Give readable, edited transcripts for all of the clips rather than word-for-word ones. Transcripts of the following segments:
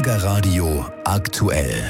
Schlagerradio aktuell.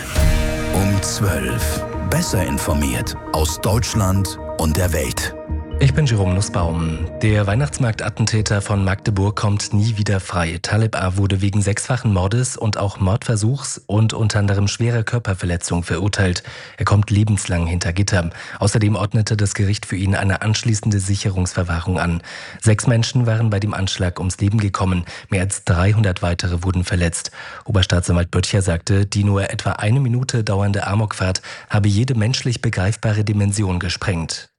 Um 12. Besser informiert aus Deutschland und der Welt. Ich bin Jerome Nussbaum. Der Weihnachtsmarktattentäter von Magdeburg kommt nie wieder frei. Talib A. wurde wegen 6-fachen Mordes und auch Mordversuchs und unter anderem schwerer Körperverletzung verurteilt. Er kommt lebenslang hinter Gitter. Außerdem ordnete das Gericht für ihn eine anschließende Sicherungsverwahrung an. 6 Menschen waren bei dem Anschlag ums Leben gekommen. Mehr als 300 weitere wurden verletzt. Oberstaatsanwalt Böttcher sagte, die nur etwa 1 Minute dauernde Amokfahrt habe jede menschlich begreifbare Dimension gesprengt.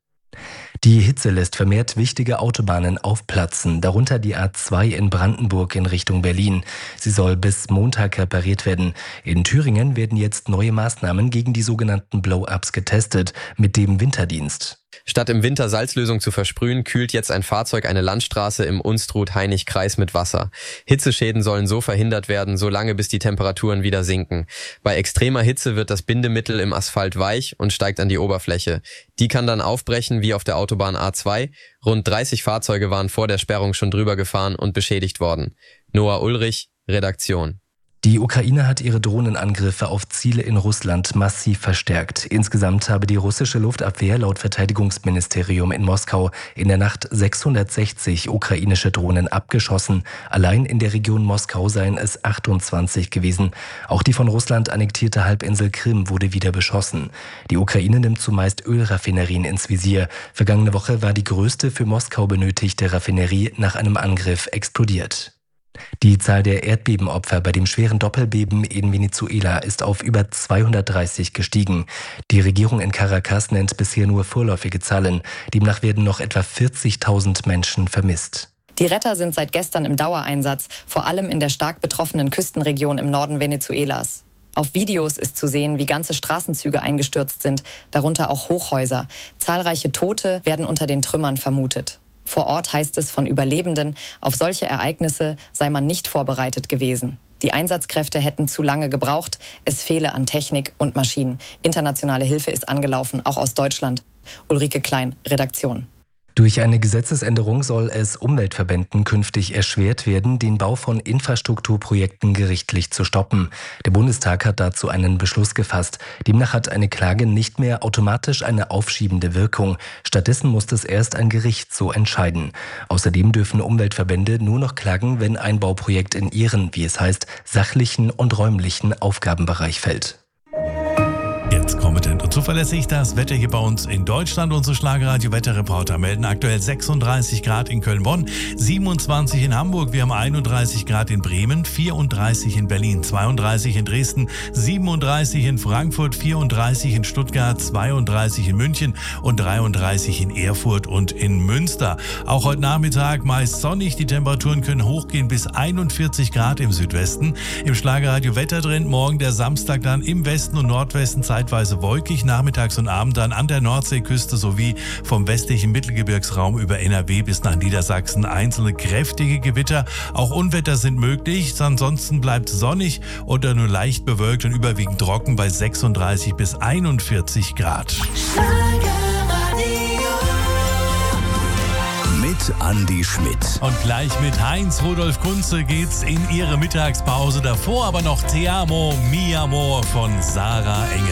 Die Hitze lässt vermehrt wichtige Autobahnen aufplatzen, darunter die A2 in Brandenburg in Richtung Berlin. Sie soll bis Montag repariert werden. In Thüringen werden jetzt neue Maßnahmen gegen die sogenannten Blow-ups getestet, mit dem Winterdienst. Statt im Winter Salzlösung zu versprühen, kühlt jetzt ein Fahrzeug eine Landstraße im Unstrut-Hainich-Kreis mit Wasser. Hitzeschäden sollen so verhindert werden, solange bis die Temperaturen wieder sinken. Bei extremer Hitze wird das Bindemittel im Asphalt weich und steigt an die Oberfläche. Die kann dann aufbrechen wie auf der Autobahn A2. Rund 30 Fahrzeuge waren vor der Sperrung schon drüber gefahren und beschädigt worden. Noah Ulrich, Redaktion. Die Ukraine hat ihre Drohnenangriffe auf Ziele in Russland massiv verstärkt. Insgesamt habe die russische Luftabwehr laut Verteidigungsministerium in Moskau in der Nacht 660 ukrainische Drohnen abgeschossen. Allein in der Region Moskau seien es 28 gewesen. Auch die von Russland annektierte Halbinsel Krim wurde wieder beschossen. Die Ukraine nimmt zumeist Ölraffinerien ins Visier. Vergangene Woche war die größte für Moskau benötigte Raffinerie nach einem Angriff explodiert. Die Zahl der Erdbebenopfer bei dem schweren Doppelbeben in Venezuela ist auf über 230 gestiegen. Die Regierung in Caracas nennt bisher nur vorläufige Zahlen. Demnach werden noch etwa 40.000 Menschen vermisst. Die Retter sind seit gestern im Dauereinsatz, vor allem in der stark betroffenen Küstenregion im Norden Venezuelas. Auf Videos ist zu sehen, wie ganze Straßenzüge eingestürzt sind, darunter auch Hochhäuser. Zahlreiche Tote werden unter den Trümmern vermutet. Vor Ort heißt es von Überlebenden, auf solche Ereignisse sei man nicht vorbereitet gewesen. Die Einsatzkräfte hätten zu lange gebraucht, es fehle an Technik und Maschinen. Internationale Hilfe ist angelaufen, auch aus Deutschland. Ulrike Klein, Redaktion. Durch eine Gesetzesänderung soll es Umweltverbänden künftig erschwert werden, den Bau von Infrastrukturprojekten gerichtlich zu stoppen. Der Bundestag hat dazu einen Beschluss gefasst. Demnach hat eine Klage nicht mehr automatisch eine aufschiebende Wirkung. Stattdessen muss es erst ein Gericht so entscheiden. Außerdem dürfen Umweltverbände nur noch klagen, wenn ein Bauprojekt in ihren, wie es heißt, sachlichen und räumlichen Aufgabenbereich fällt. Jetzt kompetent und zuverlässig das Wetter hier bei uns in Deutschland. Unsere Schlagerradio-Wetterreporter melden aktuell 36 Grad in Köln-Bonn, 27 in Hamburg, wir haben 31 Grad in Bremen, 34 in Berlin, 32 in Dresden, 37 in Frankfurt, 34 in Stuttgart, 32 in München und 33 in Erfurt und in Münster. Auch heute Nachmittag meist sonnig, die Temperaturen können hochgehen bis 41 Grad im Südwesten. Im Schlagerradio-Wettertrend morgen der Samstag dann im Westen und Nordwesten zeitweise wolkig, nachmittags und abend dann an der Nordseeküste sowie vom westlichen Mittelgebirgsraum über NRW bis nach Niedersachsen einzelne kräftige Gewitter. Auch Unwetter sind möglich, ansonsten bleibt sonnig oder nur leicht bewölkt und überwiegend trocken bei 36 bis 41 Grad. Mit Andi Schmidt. Und gleich mit Heinz Rudolf Kunze geht's in ihre Mittagspause. Davor aber noch Te amo, mi amor von Sarah Engel.